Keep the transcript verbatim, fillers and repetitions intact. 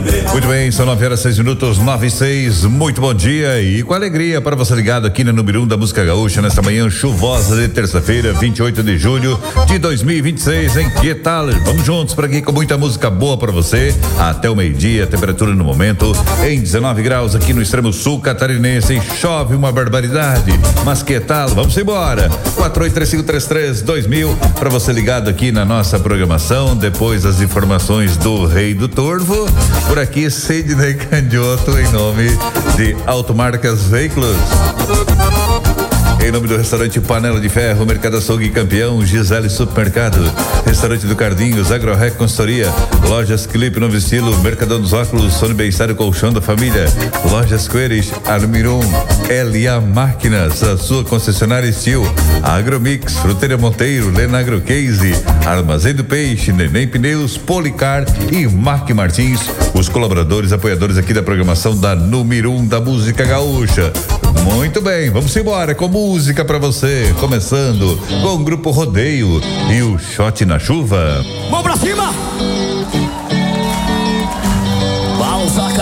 Muito bem, são nove horas, seis minutos, nove e seis. Muito bom dia e com alegria para você ligado aqui na número um da música gaúcha nesta manhã chuvosa de terça-feira, vinte e oito de julho de dois mil e vinte e seis, em que tal? Vamos juntos para aqui com muita música boa para você até o meio-dia, temperatura no momento em dezenove graus aqui no extremo sul catarinense. Chove uma barbaridade, mas que tal? Vamos embora. quatro oito três cinco três três dois mil para você ligado aqui na nossa programação. Depois as informações do Rei do Torvo. Por aqui, Sidney Candioto, em nome de Automarcas Veículos. Em nome do restaurante Panela de Ferro, Mercado Açougue Campeão, Gisele Supermercado, Restaurante do Cardinhos, AgroRec Consultoria, Lojas Clipe Novo Estilo, Mercadão dos Óculos, Sony Bem-Estar e Colchão da Família, Lojas Queires, Armirum, L A Máquinas, a sua concessionária Estil, Agromix, Fruteira Monteiro, Lenagro Case, Armazém do Peixe, Neném Pneus, Policar e Mac Martins, os colaboradores, apoiadores aqui da programação da número um da música gaúcha. Muito bem, vamos embora com música pra você, começando com o Grupo Rodeio e o Shot na Chuva. Mão pra cima! Pausa,